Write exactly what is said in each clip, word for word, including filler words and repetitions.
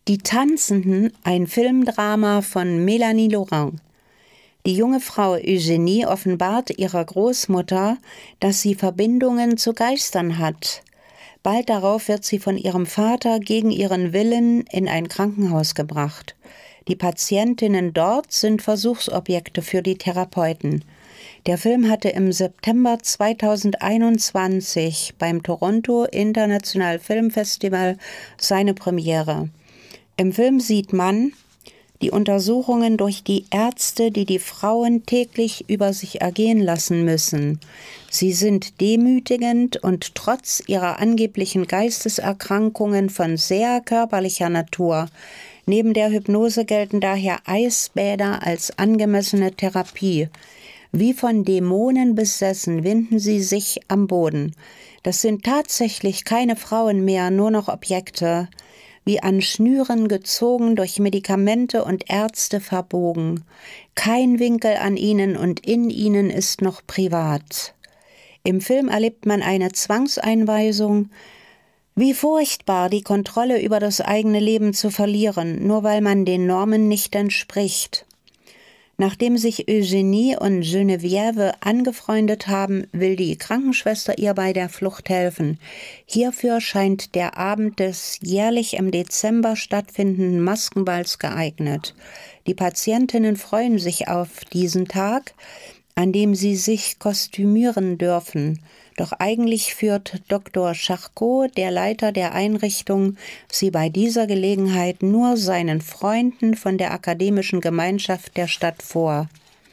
Die Tanzenden, ein Filmdrama von Mélanie Laurent. Die junge Frau Eugenie offenbart ihrer Großmutter, dass sie Verbindungen zu Geistern hat. Bald darauf wird sie von ihrem Vater gegen ihren Willen in ein Krankenhaus gebracht. Die Patientinnen dort sind Versuchsobjekte für die Therapeuten. Der Film hatte im September zweitausendeinundzwanzig beim Toronto International Film Festival seine Premiere. Im Film sieht man die Untersuchungen durch die Ärzte, die die Frauen täglich über sich ergehen lassen müssen. Sie sind demütigend und trotz ihrer angeblichen Geisteserkrankungen von sehr körperlicher Natur. Neben der Hypnose gelten daher Eisbäder als angemessene Therapie. Wie von Dämonen besessen winden sie sich am Boden. Das sind tatsächlich keine Frauen mehr, nur noch Objekte, wie an Schnüren gezogen, durch Medikamente und Ärzte verbogen. Kein Winkel an ihnen und in ihnen ist noch privat. Im Film erlebt man eine Zwangseinweisung. Wie furchtbar, die Kontrolle über das eigene Leben zu verlieren, nur weil man den Normen nicht entspricht. Nachdem sich Eugenie und Geneviève angefreundet haben, will die Krankenschwester ihr bei der Flucht helfen. Hierfür scheint der Abend des jährlich im Dezember stattfindenden Maskenballs geeignet. Die Patientinnen freuen sich auf diesen Tag, an dem sie sich kostümieren dürfen. Doch eigentlich führt Doktor Charcot, der Leiter der Einrichtung, sie bei dieser Gelegenheit nur seinen Freunden von der akademischen Gemeinschaft der Stadt vor.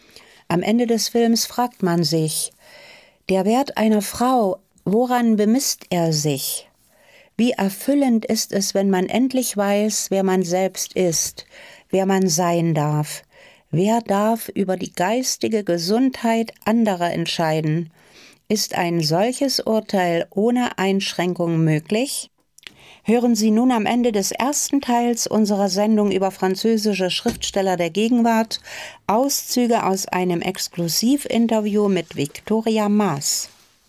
Am Ende des Films fragt man sich, der Wert einer Frau, woran bemisst er sich? Wie erfüllend ist es, wenn man endlich weiß, wer man selbst ist, wer man sein darf. Wer darf über die geistige Gesundheit anderer entscheiden? Ist ein solches Urteil ohne Einschränkung möglich? Hören Sie nun am Ende des ersten Teils unserer Sendung über französische Schriftsteller der Gegenwart Auszüge aus einem Exklusivinterview mit Victoria Maas.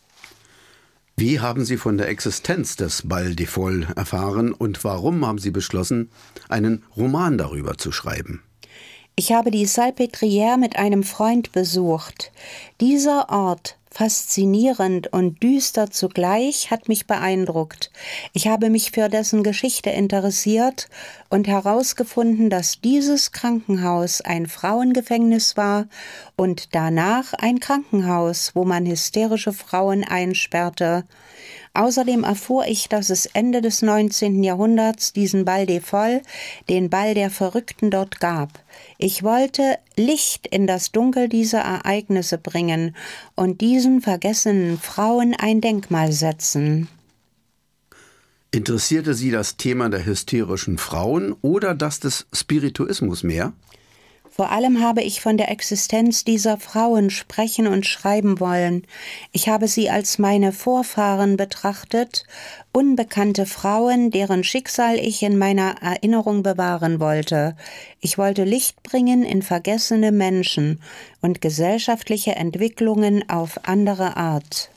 Wie haben Sie von der Existenz des Bal des Folles erfahren und warum haben Sie beschlossen, einen Roman darüber zu schreiben? Ich habe die Salpêtrière mit einem Freund besucht. Dieser Ort, faszinierend und düster zugleich, hat mich beeindruckt. Ich habe mich für dessen Geschichte interessiert und herausgefunden, dass dieses Krankenhaus ein Frauengefängnis war und danach ein Krankenhaus, wo man hysterische Frauen einsperrte. Außerdem erfuhr ich, dass es Ende des neunzehnten Jahrhunderts diesen Bal des Folles, den Ball der Verrückten, dort gab. Ich wollte Licht in das Dunkel dieser Ereignisse bringen und diesen vergessenen Frauen ein Denkmal setzen. Interessierte Sie das Thema der hysterischen Frauen oder das des Spirituismus mehr? Vor allem habe ich von der Existenz dieser Frauen sprechen und schreiben wollen. Ich habe sie als meine Vorfahren betrachtet, unbekannte Frauen, deren Schicksal ich in meiner Erinnerung bewahren wollte. Ich wollte Licht bringen in vergessene Menschen und gesellschaftliche Entwicklungen auf andere Art.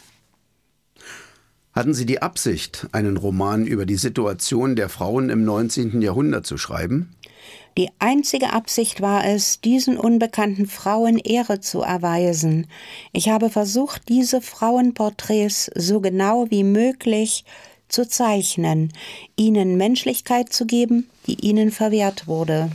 Hatten Sie die Absicht, einen Roman über die Situation der Frauen im neunzehnten Jahrhundert zu schreiben? Die einzige Absicht war es, diesen unbekannten Frauen Ehre zu erweisen. Ich habe versucht, diese Frauenporträts so genau wie möglich zu zeichnen, ihnen Menschlichkeit zu geben, die ihnen verwehrt wurde.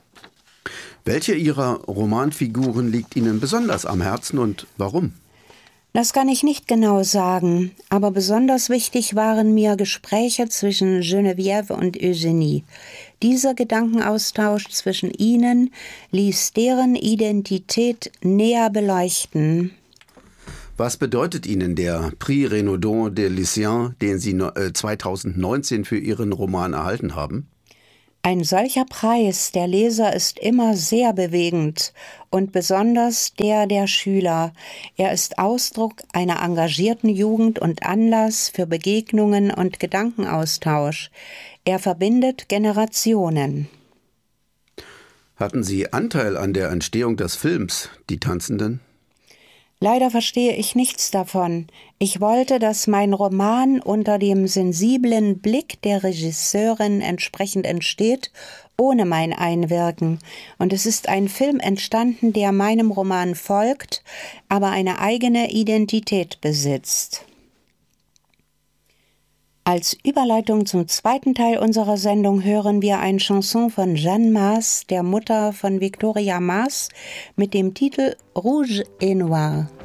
Welche Ihrer Romanfiguren liegt Ihnen besonders am Herzen und warum? Das kann ich nicht genau sagen, aber besonders wichtig waren mir Gespräche zwischen Geneviève und Eugenie. Dieser Gedankenaustausch zwischen ihnen ließ deren Identität näher beleuchten. Was bedeutet Ihnen der Prix Renaudot de Lucien, den Sie zweitausendneunzehn für Ihren Roman erhalten haben? Ein solcher Preis der Leser ist immer sehr bewegend und besonders der der Schüler. Er ist Ausdruck einer engagierten Jugend und Anlass für Begegnungen und Gedankenaustausch. Er verbindet Generationen. Hatten Sie Anteil an der Entstehung des Films, Die Tanzenden? Leider verstehe ich nichts davon. Ich wollte, dass mein Roman unter dem sensiblen Blick der Regisseurin entsprechend entsteht, ohne mein Einwirken. Und es ist ein Film entstanden, der meinem Roman folgt, aber eine eigene Identität besitzt. Als Überleitung zum zweiten Teil unserer Sendung hören wir ein Chanson von Jeanne Mas, der Mutter von Victoria Mas, mit dem Titel Rouge et Noir.